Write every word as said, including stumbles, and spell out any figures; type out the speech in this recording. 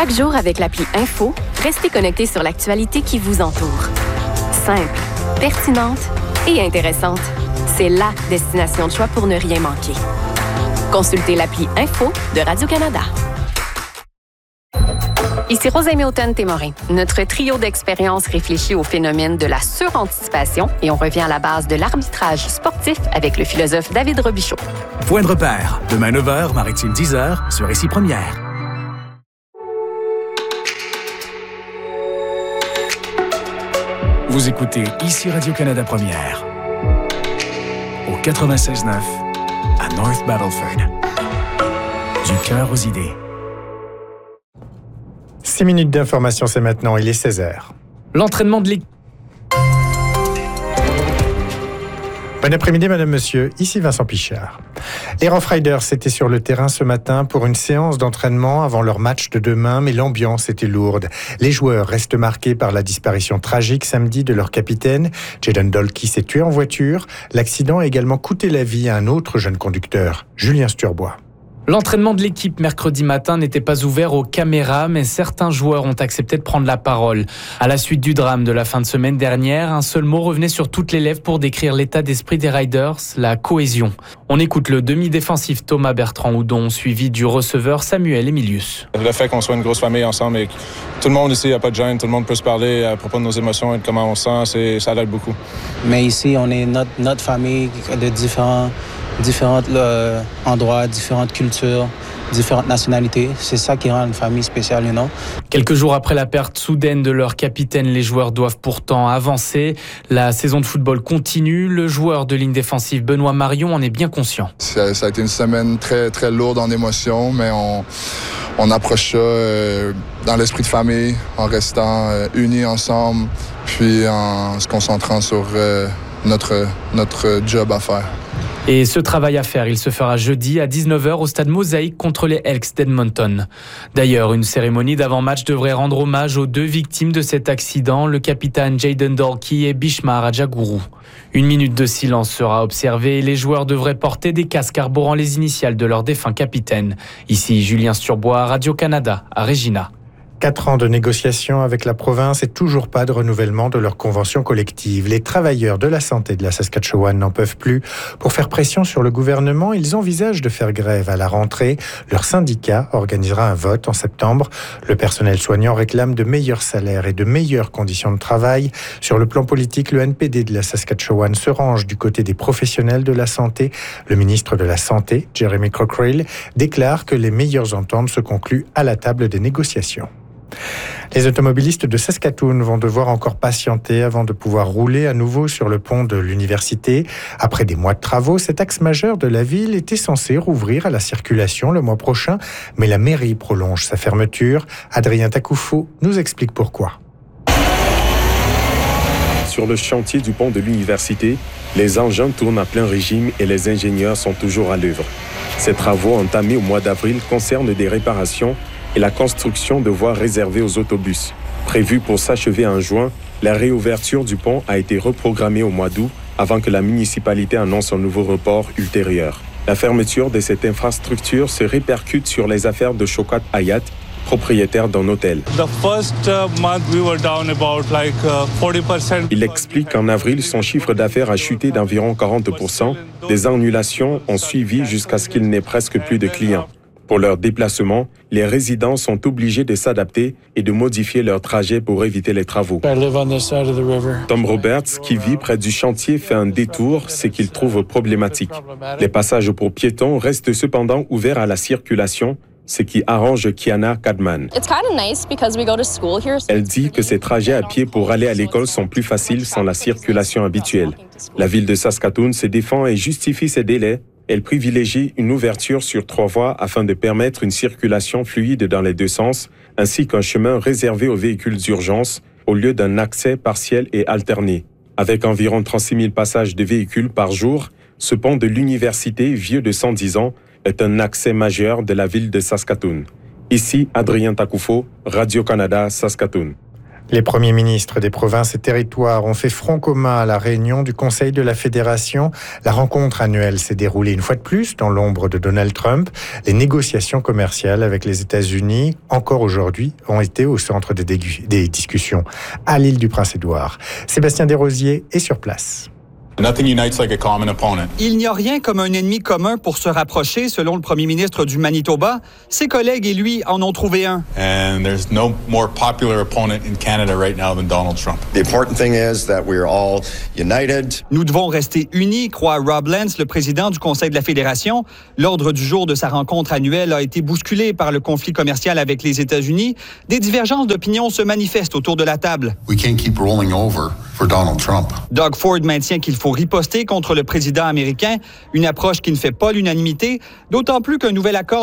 Chaque jour avec l'appli Info, restez connecté sur l'actualité qui vous entoure. Simple, pertinente et intéressante. C'est la destination de choix pour ne rien manquer. Consultez l'appli Info de Radio-Canada. Ici Rosalie Houghton-Témorin. Notre trio d'expériences réfléchit au phénomène de la suranticipation et on revient à la base de l'arbitrage sportif avec le philosophe David Robichaud. Point de repère, demain neuf heures, Maritime dix heures, sur Ici Première. Vous écoutez Ici Radio-Canada Première, au quatre-vingt-seize neuf, à North Battleford. Du cœur aux idées. Six minutes d'information, c'est maintenant, il est seize heures. L'entraînement de l'équipe. Bon après-midi, madame, monsieur. Ici Vincent Pichard. Les Rough Riders étaient sur le terrain ce matin pour une séance d'entraînement avant leur match de demain, mais l'ambiance était lourde. Les joueurs restent marqués par la disparition tragique samedi de leur capitaine. Jaden Dolkey s'est tué en voiture. L'accident a également coûté la vie à un autre jeune conducteur, Julien Sturbois. L'entraînement de l'équipe mercredi matin n'était pas ouvert aux caméras, mais certains joueurs ont accepté de prendre la parole. À la suite du drame de la fin de semaine dernière, un seul mot revenait sur toutes les lèvres pour décrire l'état d'esprit des Riders, la cohésion. On écoute le demi-défensif Thomas Bertrand-Houdon, suivi du receveur Samuel Emilius. Le fait qu'on soit une grosse famille ensemble et que tout le monde ici, il n'y a pas de gêne, tout le monde peut se parler à propos de nos émotions et de comment on se sent, c'est, ça aide beaucoup. Mais ici, on est notre, notre famille de différents... différents euh, endroits, différentes cultures, différentes nationalités. C'est ça qui rend une famille spéciale, you know? Quelques jours après la perte soudaine de leur capitaine, les joueurs doivent pourtant avancer. La saison de football continue. Le joueur de ligne défensive Benoît Marion en est bien conscient. Ça, ça a été une semaine très, très lourde en émotions, mais on, on approche ça euh, dans l'esprit de famille, en restant euh, unis ensemble, puis en se concentrant sur euh, notre, notre job à faire. Et ce travail à faire, il se fera jeudi à dix-neuf heures au stade Mosaïque contre les Elks d'Edmonton. D'ailleurs, une cérémonie d'avant-match devrait rendre hommage aux deux victimes de cet accident, le capitaine Jaden Dolkey et Bhishma Rajaguru. Une minute de silence sera observée et les joueurs devraient porter des casques arborant les initiales de leur défunt capitaine. Ici, Julien Sturbois, Radio-Canada, à Regina. Quatre ans de négociations avec la province et toujours pas de renouvellement de leur convention collective. Les travailleurs de la santé de la Saskatchewan n'en peuvent plus. Pour faire pression sur le gouvernement, ils envisagent de faire grève à la rentrée. Leur syndicat organisera un vote en septembre. Le personnel soignant réclame de meilleurs salaires et de meilleures conditions de travail. Sur le plan politique, le N P D de la Saskatchewan se range du côté des professionnels de la santé. Le ministre de la Santé, Jeremy Cockrell, déclare que les meilleures ententes se concluent à la table des négociations. Les automobilistes de Saskatoon vont devoir encore patienter avant de pouvoir rouler à nouveau sur le pont de l'université. Après des mois de travaux, cet axe majeur de la ville était censé rouvrir à la circulation le mois prochain, mais la mairie prolonge sa fermeture. Adrien Takoufo nous explique pourquoi. Sur le chantier du pont de l'université, les engins tournent à plein régime et les ingénieurs sont toujours à l'œuvre. Ces travaux entamés au mois d'avril concernent des réparations et la construction de voies réservées aux autobus. Prévue pour s'achever en juin, la réouverture du pont a été reprogrammée au mois d'août avant que la municipalité annonce un nouveau report ultérieur. La fermeture de cette infrastructure se répercute sur les affaires de Shaukat Hayat, propriétaire d'un hôtel. Il explique qu'en avril, son chiffre d'affaires a chuté d'environ quarante pour cent. Des annulations ont suivi jusqu'à ce qu'il n'ait presque plus de clients. Pour leur déplacement, les résidents sont obligés de s'adapter et de modifier leur trajet pour éviter les travaux. Tom Roberts, qui vit près du chantier, fait un détour, ce qu'il trouve problématique. Les passages pour piétons restent cependant ouverts à la circulation, ce qui arrange Kiana Kadman. Elle dit que ces trajets à pied pour aller à l'école sont plus faciles sans la circulation habituelle. La ville de Saskatoon se défend et justifie ces délais. Elle privilégie une ouverture sur trois voies afin de permettre une circulation fluide dans les deux sens, ainsi qu'un chemin réservé aux véhicules d'urgence, au lieu d'un accès partiel et alterné. Avec environ trente-six mille passages de véhicules par jour, ce pont de l'université, vieux de cent dix ans, est un accès majeur de la ville de Saskatoon. Ici, Adrien Takoufo, Radio-Canada, Saskatoon. Les premiers ministres des provinces et territoires ont fait front commun à la réunion du Conseil de la Fédération. La rencontre annuelle s'est déroulée une fois de plus dans l'ombre de Donald Trump. Les négociations commerciales avec les États-Unis, encore aujourd'hui, ont été au centre des, dégu- des discussions à l'île du Prince-Édouard. Sébastien Desrosiers est sur place. Nothing unites like a common opponent. Il n'y a rien comme un ennemi commun pour se rapprocher, selon le premier ministre du Manitoba. Ses collègues et lui en ont trouvé un. And there's no more popular opponent in Canada right now than Donald Trump. The important thing is that we're all united. Nous devons rester unis, croit Rob Lance, le président du Conseil de la Fédération. L'ordre du jour de sa rencontre annuelle a été bousculé par le conflit commercial avec les États-Unis. Des divergences d'opinion se manifestent autour de la table. We can't keep rolling over for Donald Trump. Doug Ford maintient qu'il faut riposter contre le président américain, une approche qui ne fait pas l'unanimité, d'autant plus qu'un nouvel accord